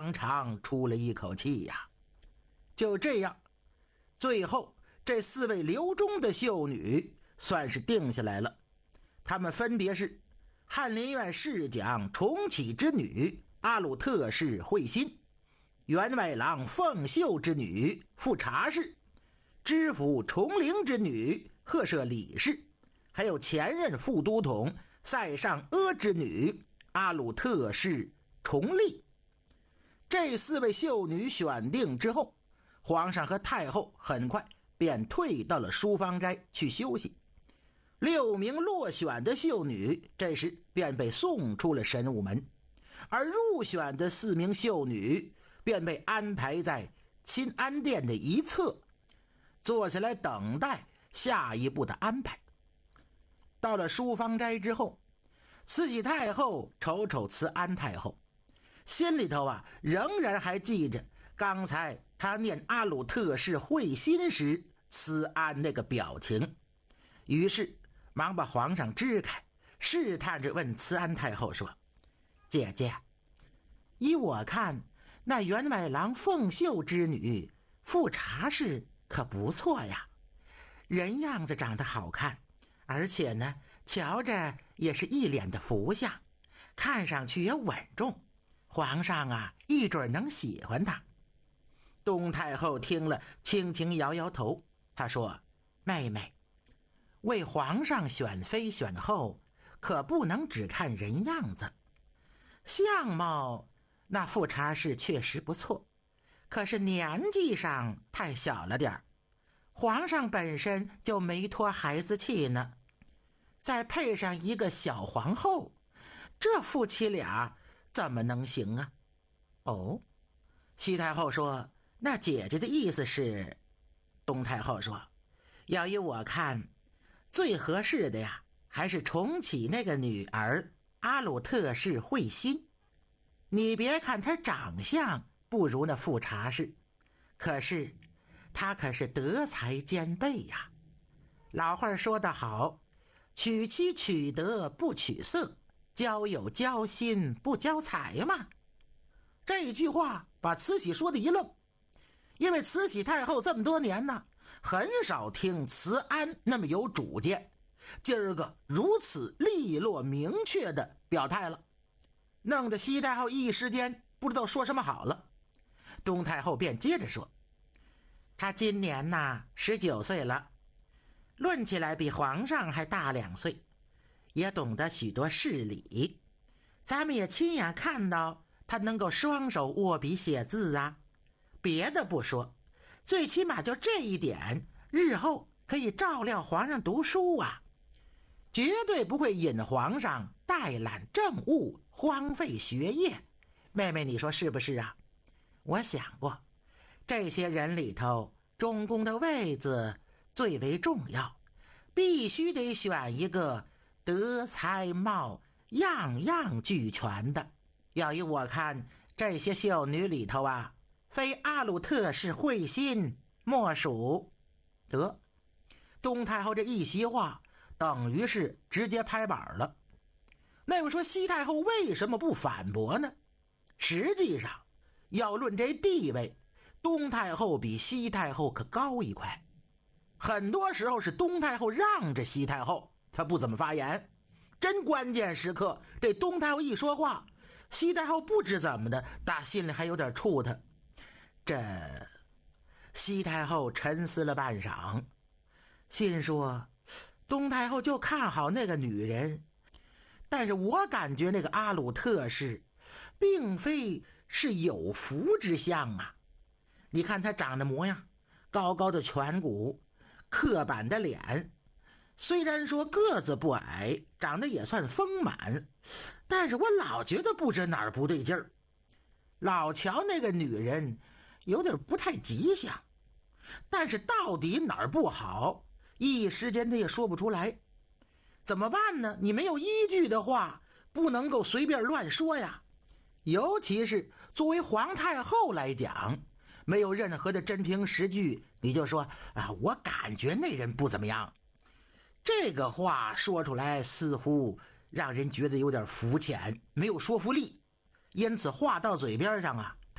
长长出了一口气呀。就这样，最后这4位留中的秀女算是定下来了。她们分别是翰林院侍讲重启之女阿鲁特氏慧心，员外郎凤秀之女富察氏，知府崇陵之女贺舍李氏，还有前任副都统塞上阿之女阿鲁特氏重丽。这4位秀女选定之后，皇上和太后很快便退到了书坊斋去休息。6名落选的秀女这时便被送出了神武门，而入选的4名秀女便被安排在钦安殿的一侧，坐下来等待下一步的安排。到了书坊斋之后，慈禧太后瞅瞅慈安太后，心里头仍然还记着刚才她念阿鲁特氏慧心时慈安那个表情，于是忙把皇上支开，试探着问慈安太后说：“姐姐，依我看，那员外郎凤秀之女富察氏可不错呀，人样子长得好看，而且呢，瞧着也是一脸的福相，看上去也稳重，皇上一准能喜欢她。”东太后听了轻轻摇摇头，她说：“妹妹，为皇上选妃选后，可不能只看人样子。相貌那富察氏确实不错，可是年纪上太小了点儿，皇上本身就没拖孩子气呢，再配上一个小皇后，这夫妻俩怎么能行啊？”哦，西太后说：“那姐姐的意思是？”东太后说：“要依我看，最合适的呀，还是重启那个女儿阿鲁特氏慧心。你别看她长相不如那富察氏，可是她可是德才兼备呀。老话说得好，娶妻娶德不娶色，交友交心不交财嘛。”这一句话把慈禧说的一愣，因为慈禧太后这么多年呢，很少听慈安那么有主见，今儿个如此利落明确的表态了，弄得西太后一时间不知道说什么好了。东太后便接着说：“她今年19岁了，论起来比皇上还大2岁，也懂得许多事理，咱们也亲眼看到她能够双手握笔写字啊。别的不说，最起码就这一点，日后可以照料皇上读书啊，绝对不会引皇上怠懒政务，荒废学业。妹妹你说是不是啊？我想过，这些人里头，中宫的位子最为重要，必须得选一个德才貌样样俱全的。要依我看，这些秀女里头非阿鲁特氏慧心莫属。”得，东太后这一席话等于是直接拍板了。那么说西太后为什么不反驳呢？实际上要论这地位，东太后比西太后可高一块，很多时候是东太后让着西太后，她不怎么发言。真关键时刻，这东太后一说话，西太后不知怎么的，打心里还有点怵她。这西太后沉思了半晌，心说东太后就看好那个女人，但是我感觉那个阿鲁特氏并非是有福之相啊。你看她长得模样，高高的颧骨，刻板的脸，虽然说个子不矮，长得也算丰满，但是我老觉得不知哪儿不对劲儿，老瞧那个女人有点不太吉祥，但是到底哪儿不好，一时间他也说不出来。怎么办呢？你没有依据的话，不能够随便乱说呀。尤其是作为皇太后来讲，没有任何的真凭实据，你就说我感觉那人不怎么样，这个话说出来似乎让人觉得有点肤浅，没有说服力。因此话到嘴边上